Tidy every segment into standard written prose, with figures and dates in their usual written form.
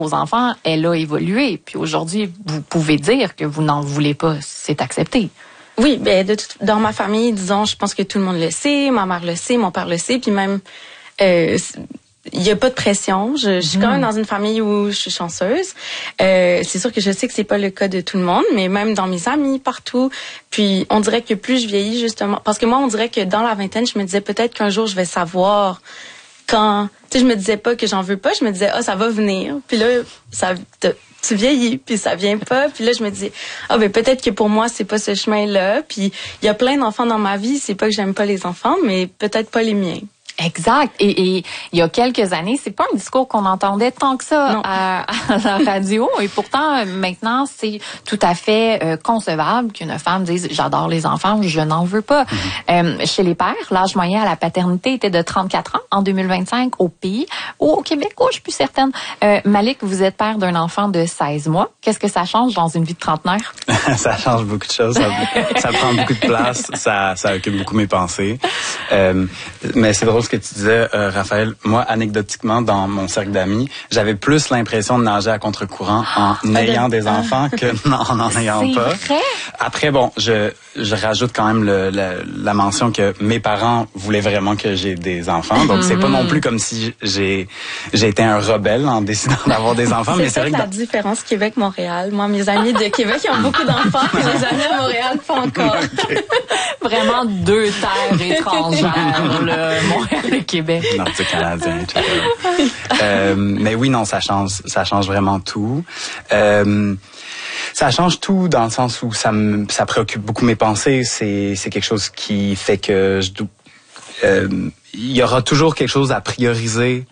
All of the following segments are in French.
aux enfants, elle a évolué. Puis aujourd'hui, vous pouvez dire que vous n'en voulez pas. C'est accepté. Oui, ben dans ma famille, disons, je pense que tout le monde le sait. Ma mère le sait, mon père le sait. Puis même, il y a pas de pression. Je suis quand même dans une famille où je suis chanceuse. C'est sûr que je sais que c'est pas le cas de tout le monde, mais même dans mes amis, partout. Puis on dirait que plus je vieillis, justement, parce que moi, on dirait que dans la vingtaine, je me disais peut-être qu'un jour, je vais savoir quand... Tu sais, je me disais pas que j'en veux pas, je me disais, ça va venir. Puis là, tu vieillis, puis ça vient pas. Puis là, je me dis, ben peut-être que pour moi, c'est pas ce chemin-là. Puis il y a plein d'enfants dans ma vie. C'est pas que j'aime pas les enfants, mais peut-être pas les miens. Exact. Et il y a quelques années, c'est pas un discours qu'on entendait tant que ça à la radio. Et pourtant, maintenant, c'est tout à fait concevable qu'une femme dise « J'adore les enfants, je n'en veux pas ». Chez les pères, l'âge moyen à la paternité était de 34 ans en 2025 au pays. Au Québec, je suis plus certaine. Malik, vous êtes père d'un enfant de 16 mois. Qu'est-ce que ça change dans une vie de trentenaire? Ça change beaucoup de choses. Ça prend beaucoup de place. Ça occupe beaucoup mes pensées. Mais c'est drôle ce que tu disais, Raphaël. Moi, anecdotiquement, dans mon cercle d'amis, j'avais plus l'impression de nager à contre-courant en ayant des enfants que en ayant pas. Vrai? Après, bon, je rajoute quand même la mention que mes parents voulaient vraiment que j'ai des enfants. Donc, c'est pas non plus comme si j'ai été un rebelle en décidant d'avoir des enfants. Mais c'est vrai que la différence Québec-Montréal. Moi, mes amis de Québec, ils ont beaucoup d'enfants, puis mes amis à Montréal, pas encore. Okay. Vraiment deux terres étrangères, là, Montréal et Québec. Nord-canadien, etc. Mais oui, non, ça change vraiment tout. Ça change tout dans le sens où ça préoccupe beaucoup mes pensées. C'est quelque chose qui fait que il y aura toujours quelque chose à prioriser.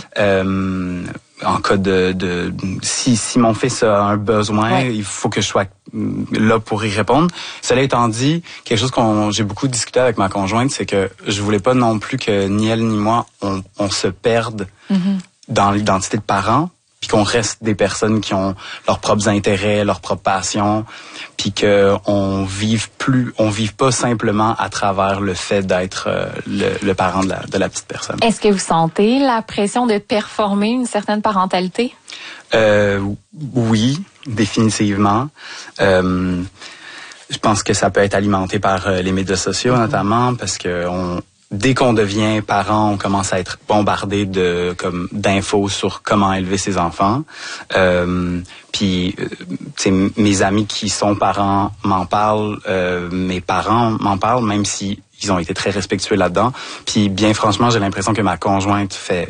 En cas de si mon fils a un besoin, il faut que je sois là pour y répondre. Cela étant dit, quelque chose j'ai beaucoup discuté avec ma conjointe, c'est que je voulais pas non plus que ni elle ni moi on se perde dans l'identité de parents, puis qu'on reste des personnes qui ont leurs propres intérêts, leurs propres passions, puis que on vive pas simplement à travers le fait d'être le parent de la petite personne. Est-ce que vous sentez la pression de performer une certaine parentalité? Oui, définitivement. Je pense que ça peut être alimenté par les médias sociaux notamment, parce que dès qu'on devient parent, on commence à être bombardé d'infos sur comment élever ses enfants. Puis, mes amis qui sont parents m'en parlent, mes parents m'en parlent, même si ils ont été très respectueux là-dedans. Puis, bien franchement, j'ai l'impression que ma conjointe fait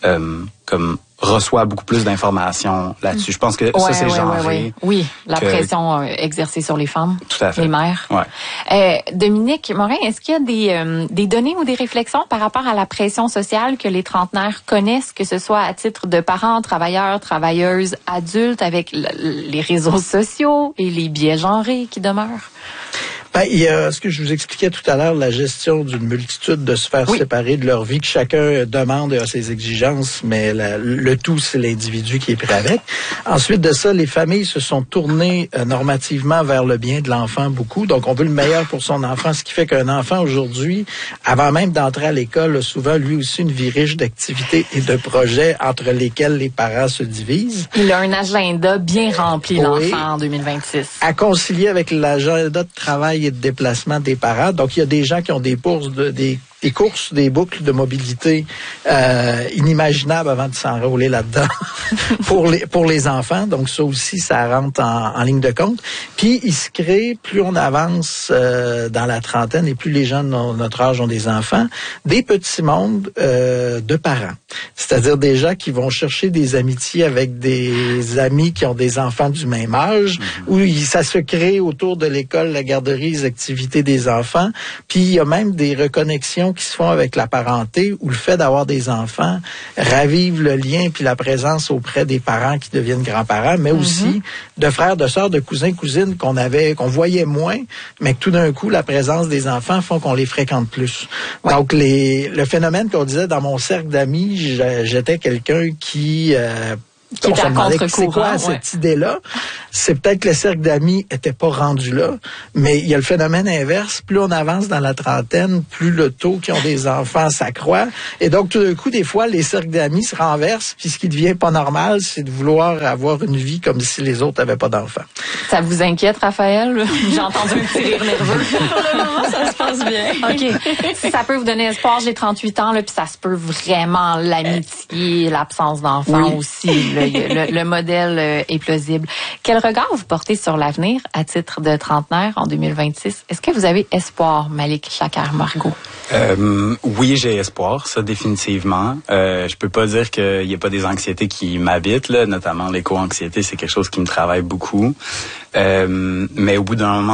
reçoit beaucoup plus d'informations là-dessus. Je pense que ça, c'est genré. Oui, la pression exercée sur les femmes, tout à fait. les mères. Ouais. Dominique Morin, est-ce qu'il y a des données ou des réflexions par rapport à la pression sociale que les trentenaires connaissent, que ce soit à titre de parents, travailleurs, travailleuses, adultes, avec les réseaux sociaux et les biais genrés qui demeurent? Il y a ce que je vous expliquais tout à l'heure, la gestion d'une multitude de sphères séparées de leur vie, que chacun demande et a ses exigences, mais le tout, c'est l'individu qui est pris avec. Ensuite de ça, les familles se sont tournées normativement vers le bien de l'enfant beaucoup. Donc, on veut le meilleur pour son enfant, ce qui fait qu'un enfant aujourd'hui, avant même d'entrer à l'école, a souvent lui aussi une vie riche d'activités et de projets entre lesquels les parents se divisent. Il a un agenda bien rempli, l'enfant, en 2026. À concilier avec l'agenda de travail et de déplacement des parents. Donc, il y a des gens qui ont des courses, des boucles de mobilité inimaginables avant de s'enrôler là-dedans pour les enfants. Donc, ça aussi, ça rentre en ligne de compte. Puis, il se crée, plus on avance dans la trentaine et plus les gens de notre âge ont des enfants, des petits mondes de parents. C'est-à-dire des gens qui vont chercher des amitiés avec des amis qui ont des enfants du même âge, où ça se crée autour de l'école, la garderie, les activités des enfants. Puis, il y a même des reconnexions qui se font avec la parenté, où le fait d'avoir des enfants ravive le lien puis la présence auprès des parents qui deviennent grands-parents, mais aussi de frères, de sœurs, de cousins, cousines qu'on voyait moins, mais que tout d'un coup, la présence des enfants font qu'on les fréquente plus. Ouais. Donc, le phénomène qu'on disait dans mon cercle d'amis, j'étais quelqu'un qui Qui était à contre-courant. C'est quoi cette idée-là? C'est peut-être que le cercle d'amis était pas rendu là, mais il y a le phénomène inverse. Plus on avance dans la trentaine, plus le taux qui ont des enfants s'accroît. Et donc, tout d'un coup, des fois, les cercles d'amis se renversent, puis ce qui devient pas normal, c'est de vouloir avoir une vie comme si les autres avaient pas d'enfants. Ça vous inquiète, Raphaël? J'ai entendu un petit rire nerveux. Pour le moment, ça se passe bien. OK. Si ça peut vous donner espoir, j'ai 38 ans, là, puis ça se peut vraiment l'amitié, l'absence d'enfants aussi. Le modèle est plausible. Quel regard vous portez sur l'avenir à titre de trentenaire en 2026? Est-ce que vous avez espoir, Malik Shakar-Margot? Oui, j'ai espoir, ça définitivement. Je peux pas dire qu'il y a pas des anxiétés qui m'habitent, là, notamment l'éco-anxiété, c'est quelque chose qui me travaille beaucoup. Mais au bout d'un moment,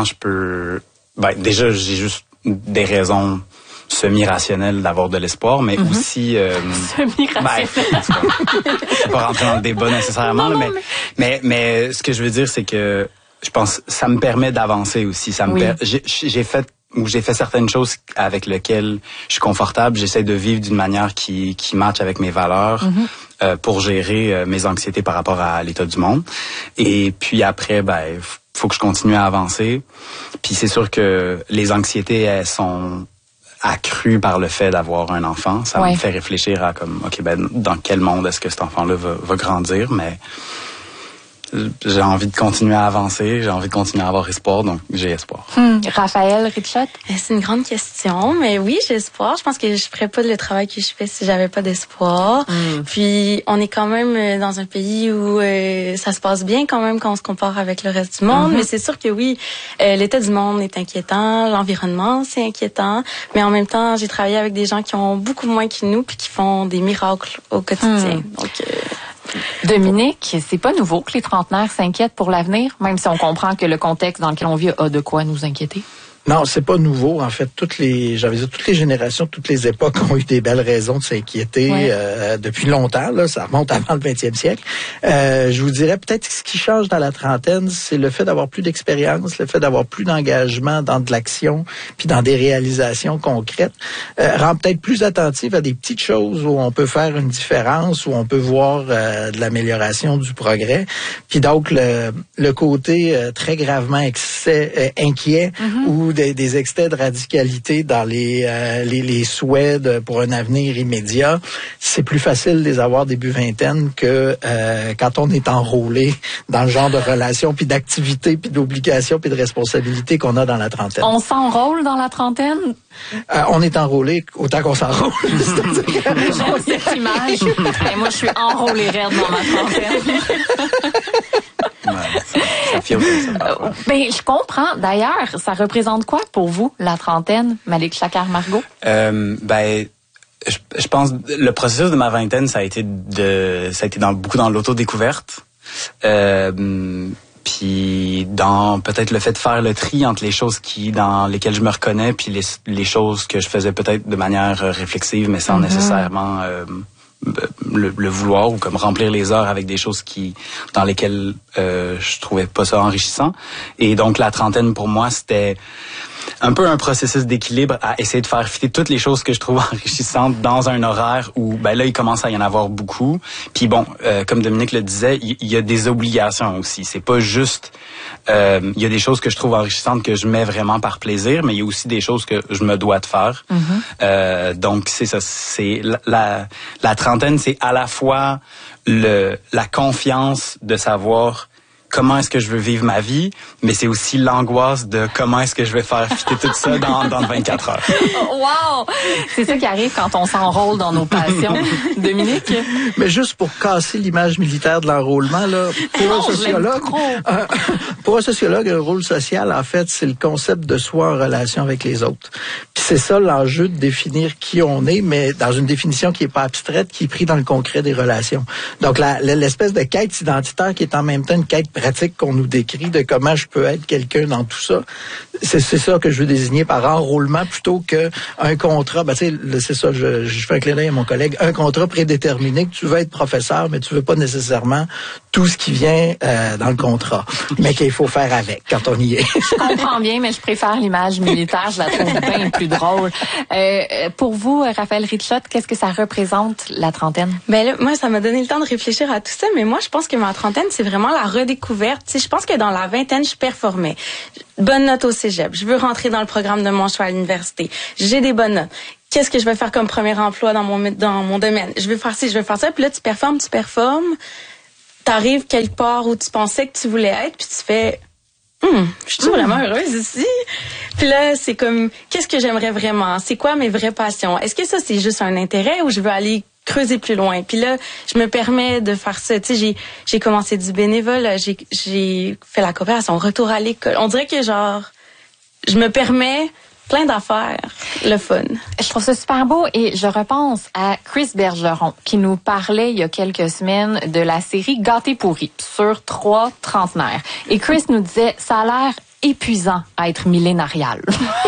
déjà, j'ai juste des raisons semi-rationnel d'avoir de l'espoir, mais aussi... Semi-rationnel. Je vais pas rentrer dans le débat nécessairement, non, mais ce que je veux dire, c'est que je pense ça me permet d'avancer aussi. J'ai fait certaines choses avec lesquelles je suis confortable. J'essaie de vivre d'une manière qui matche avec mes valeurs pour gérer mes anxiétés par rapport à l'état du monde. Et puis après, faut que je continue à avancer. Puis c'est sûr que les anxiétés, elles sont accru par le fait d'avoir un enfant. Ça me fait réfléchir à dans quel monde est-ce que cet enfant-là va grandir, mais j'ai envie de continuer à avancer, j'ai envie de continuer à avoir espoir, donc j'ai espoir. Raphaël Richette? C'est une grande question, mais oui, j'ai espoir. Je pense que je ferais pas le travail que je fais si j'avais pas d'espoir. Puis, on est quand même dans un pays où ça se passe bien quand même quand on se compare avec le reste du monde. Mais c'est sûr que oui, l'état du monde est inquiétant, l'environnement, c'est inquiétant. Mais en même temps, j'ai travaillé avec des gens qui ont beaucoup moins que nous puis qui font des miracles au quotidien. Donc... Dominique, c'est pas nouveau que les trentenaires s'inquiètent pour l'avenir, même si on comprend que le contexte dans lequel on vit a de quoi nous inquiéter. Non, c'est pas nouveau. En fait, toutes les générations, toutes les époques ont eu des belles raisons de s'inquiéter depuis longtemps. Là, ça remonte avant le 20e siècle. Je vous dirais peut-être que ce qui change dans la trentaine, c'est le fait d'avoir plus d'expérience, le fait d'avoir plus d'engagement dans de l'action, puis dans des réalisations concrètes, rend peut-être plus attentif à des petites choses où on peut faire une différence, où on peut voir de l'amélioration du progrès. Puis donc le côté très gravement inquiet ou des excès de radicalité dans les souhaits pour un avenir immédiat, c'est plus facile de les avoir début vingtaine que quand on est enrôlé dans le genre de relations, puis d'activités, puis d'obligations, puis de responsabilités qu'on a dans la trentaine. On s'enrôle dans la trentaine? On est enrôlé autant qu'on s'enrôle. J'aime cette image. Et moi, je suis enrôlée raide dans ma trentaine. Je comprends. D'ailleurs, ça représente quoi pour vous, la trentaine, Malik Shakar-Margot? Je pense le processus de ma vingtaine, ça a été beaucoup dans l'autodécouverte. Puis dans peut-être le fait de faire le tri entre les choses dans lesquelles je me reconnais, puis les choses que je faisais peut-être de manière réflexive, mais sans nécessairement le vouloir, ou comme remplir les heures avec des choses dans lesquelles je trouvais pas ça enrichissant. Et donc la trentaine pour moi, c'était un peu un processus d'équilibre à essayer de faire fitter toutes les choses que je trouve enrichissantes dans un horaire où là il commence à y en avoir beaucoup. Puis comme Dominique le disait, il y a des obligations aussi. C'est pas juste il y a des choses que je trouve enrichissantes que je mets vraiment par plaisir, mais il y a aussi des choses que je me dois de faire. Donc c'est ça, c'est la trentaine, c'est à la fois la confiance de savoir comment est-ce que je veux vivre ma vie, mais c'est aussi l'angoisse de comment est-ce que je vais faire fitter tout ça dans 24 heures. Wow! C'est ça qui arrive quand on s'enrôle dans nos passions. Dominique? Mais juste pour casser l'image militaire de l'enrôlement, là, pour un sociologue, un rôle social, en fait, c'est le concept de soi en relation avec les autres. Puis c'est ça l'enjeu de définir qui on est, mais dans une définition qui est pas abstraite, qui est prise dans le concret des relations. Donc l'espèce de quête identitaire qui est en même temps une quête pratique qu'on nous décrit de comment je peux être quelqu'un dans tout ça, c'est ça que je veux désigner par enrôlement plutôt que un contrat. Ben, tu sais, c'est ça, je fais un clin d'œil à mon collègue. Un contrat prédéterminé que tu veux être professeur, mais tu veux pas nécessairement tout ce qui vient dans le contrat, mais qu'il faut faire avec quand on y est. Je comprends bien, mais je préfère l'image militaire. Je la trouve bien plus drôle. Pour vous, Raphaël Ritchot, qu'est-ce que ça représente, la trentaine? Ben là, moi, ça m'a donné le temps de réfléchir à tout ça, mais moi, je pense que ma trentaine, c'est vraiment la redécouverte. Tu sais, je pense que dans la vingtaine, je performais. Bonne note au cégep. Je veux rentrer dans le programme de mon choix à l'université. J'ai des bonnes notes. Qu'est-ce que je vais faire comme premier emploi dans mon domaine? Je veux faire ci, je veux faire ça. Puis là, tu performes. T'arrives quelque part où tu pensais que tu voulais être, puis tu fais... je suis vraiment heureuse ici. Puis là, c'est comme, qu'est-ce que j'aimerais vraiment? C'est quoi mes vraies passions? Est-ce que ça, c'est juste un intérêt ou je veux aller creuser plus loin? Puis là, je me permets de faire ça. Tu sais, j'ai commencé du bénévole, j'ai fait la coopération, retour à l'école. On dirait que genre, je me permets plein d'affaires, le fun. Je trouve ça super beau et je repense à Chris Bergeron qui nous parlait il y a quelques semaines de la série Gâté pourri sur 3 trentenaires. Et Chris nous disait, ça a l'air épuisant à être millénarial.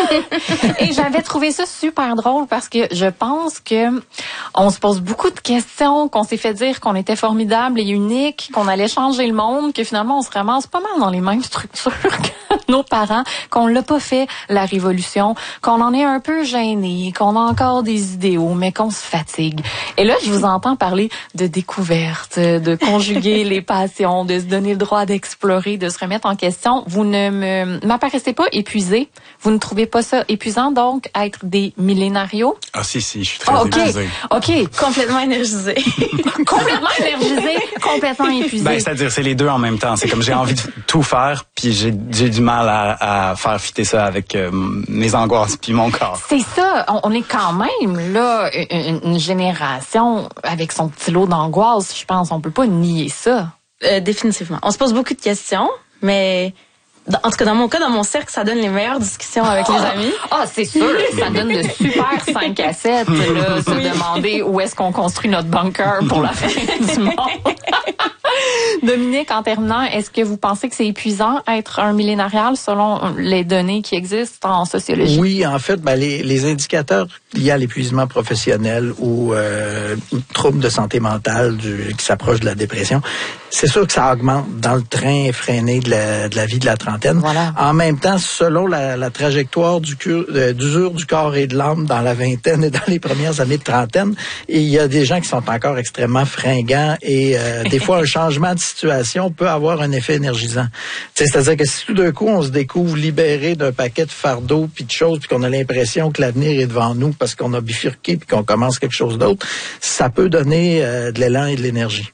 Et j'avais trouvé ça super drôle parce que je pense que on se pose beaucoup de questions, qu'on s'est fait dire qu'on était formidable et unique, qu'on allait changer le monde, que finalement on se ramasse pas mal dans les mêmes structures que nos parents, qu'on l'a pas fait la révolution, qu'on en est un peu gêné, qu'on a encore des idéaux, mais qu'on se fatigue. Et là, je vous entends parler de découverte, de conjuguer les passions, de se donner le droit d'explorer, de se remettre en question. Vous ne m'apparaissez pas épuisé. Vous ne trouvez pas ça épuisant, donc, être des millénarios? Ah si, je suis très épuisé. OK. Complètement énergisé. Complètement énergisé, complètement épuisé. Ben, c'est-à-dire, c'est les deux en même temps. C'est comme j'ai envie de tout faire, puis j'ai du mal à faire fitter ça avec mes angoisses puis mon corps. C'est ça. On est quand même, là, une génération avec son petit lot d'angoisse. Je pense, on peut pas nier ça. Définitivement. On se pose beaucoup de questions, mais... En tout cas, dans mon cas, dans mon cercle, ça donne les meilleures discussions avec les amis. Ah, c'est sûr. Ça donne de super 5 à 7, là, se demander où est-ce qu'on construit notre bunker pour la fin du monde. Dominique, en terminant, est-ce que vous pensez que c'est épuisant être un millénarial selon les données qui existent en sociologie? Oui, en fait, les indicateurs liés à l'épuisement professionnel ou troubles de santé mentale qui s'approchent de la dépression, c'est sûr que ça augmente dans le train effréné de la vie de la trentaine. Voilà. En même temps, selon la trajectoire d'usure du corps et de l'âme dans la vingtaine et dans les premières années de trentaine, il y a des gens qui sont encore extrêmement fringants et des fois un changement de situation peut avoir un effet énergisant. C'est-à-dire que si tout d'un coup on se découvre libéré d'un paquet de fardeaux puis de choses puis qu'on a l'impression que l'avenir est devant nous parce qu'on a bifurqué puis qu'on commence quelque chose d'autre, ça peut donner de l'élan et de l'énergie.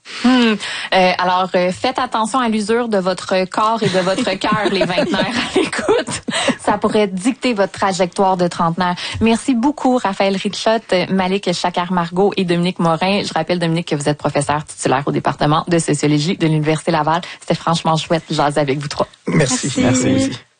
Alors, faites attention à l'usure de votre corps et de votre cœur, les vingtenaires à l'écoute. Ça pourrait dicter votre trajectoire de trentenaire. Merci beaucoup, Raphaël Ritchot, Malik Chakar-Margot et Dominique Morin. Je rappelle, Dominique, que vous êtes professeur titulaire au département de sociologie de l'Université Laval. C'était franchement chouette de jaser avec vous trois. Merci.